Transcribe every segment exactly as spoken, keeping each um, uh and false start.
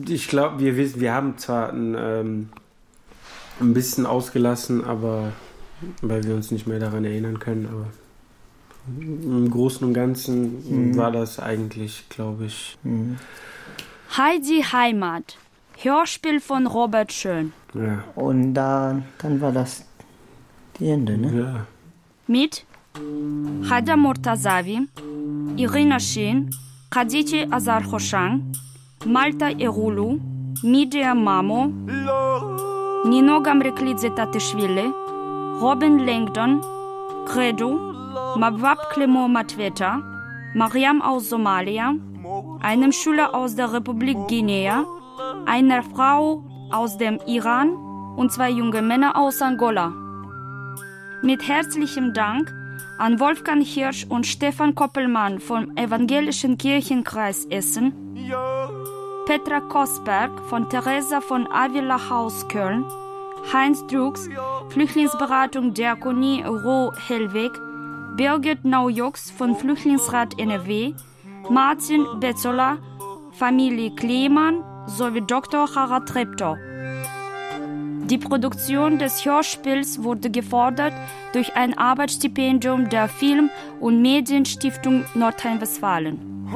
ich glaube, wir wissen, wir haben zwar ein, ähm, ein bisschen ausgelassen, aber weil wir uns nicht mehr daran erinnern können, aber im Großen und Ganzen mhm. war das eigentlich, glaube ich. Mhm. Heidi Heimat, Hörspiel von Robert Schön. Ja. Und dann, dann war das die Ende, ne? Ja. Mit Hada Mortazavi, Irina Shin, Khadija Azarkhoshan, Malta Erulu, Midia Mamo, Nino Gamreklidze Tatishvili, Robin Langdon, Credo, Mabwab Clement Matweta, Mariam aus Somalia, einem Schüler aus der Republik Guinea, einer Frau aus dem Iran und zwei junge Männer aus Angola. Mit herzlichem Dank an Wolfgang Hirsch und Stefan Koppelmann vom Evangelischen Kirchenkreis Essen, Petra Kosberg von Theresa von Avila Haus Köln, Heinz Drucks, Flüchtlingsberatung Diakonie Ruhr-Hellweg, Birgit Naujux von Flüchtlingsrat N R W, Martin Betzola, Familie Kleemann sowie Doktor Harald Treptow. Die Produktion des Hörspiels wurde gefördert durch ein Arbeitsstipendium der Film- und Medienstiftung Nordrhein-Westfalen.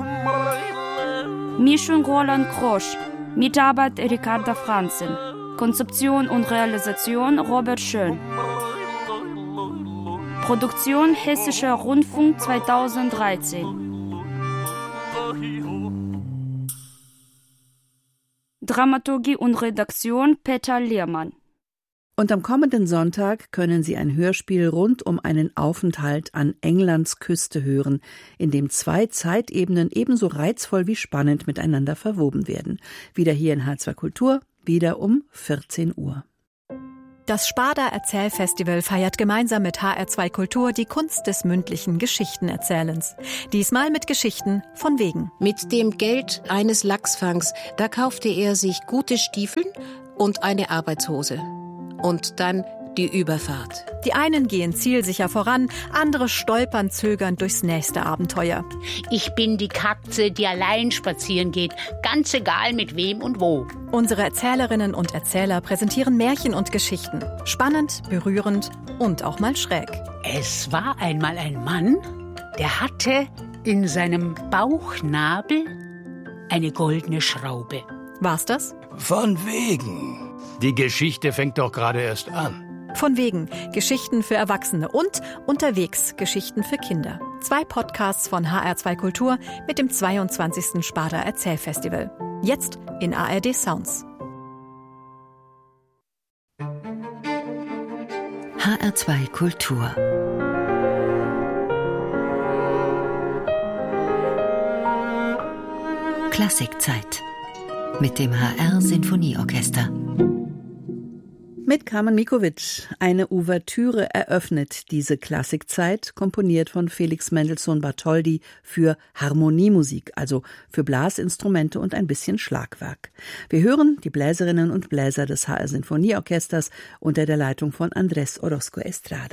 Mischung Roland Krosch, Mitarbeit Ricarda Franzen, Konzeption und Realisation Robert Schön. Produktion Hessischer Rundfunk zweitausenddreizehn. Dramaturgie und Redaktion Peter Lehrmann. Und am kommenden Sonntag können Sie ein Hörspiel rund um einen Aufenthalt an Englands Küste hören, in dem zwei Zeitebenen ebenso reizvoll wie spannend miteinander verwoben werden. Wieder hier in H zwei Kultur, wieder um vierzehn Uhr. Das Sparda Erzählfestival feiert gemeinsam mit H R zwei Kultur die Kunst des mündlichen Geschichtenerzählens. Diesmal mit Geschichten von Wegen. Mit dem Geld eines Lachsfangs, da kaufte er sich gute Stiefel und eine Arbeitshose. Und dann die Überfahrt. Die einen gehen zielsicher voran, andere stolpern zögernd durchs nächste Abenteuer. Ich bin die Katze, die allein spazieren geht, ganz egal mit wem und wo. Unsere Erzählerinnen und Erzähler präsentieren Märchen und Geschichten. Spannend, berührend und auch mal schräg. Es war einmal ein Mann, der hatte in seinem Bauchnabel eine goldene Schraube. War's das? Von wegen. Die Geschichte fängt doch gerade erst an. Von wegen. Geschichten für Erwachsene und unterwegs Geschichten für Kinder. Zwei Podcasts von H R zwei Kultur mit dem zweiundzwanzigsten Sparda Erzählfestival. Jetzt in A R D Sounds. H R zwei Kultur. Klassikzeit mit dem H R Sinfonieorchester. Mit Carmen Mikovic. Eine Ouvertüre eröffnet diese Klassikzeit, komponiert von Felix Mendelssohn Bartholdy für Harmoniemusik, also für Blasinstrumente und ein bisschen Schlagwerk. Wir hören die Bläserinnen und Bläser des H R Sinfonieorchesters unter der Leitung von Andrés Orozco Estrada.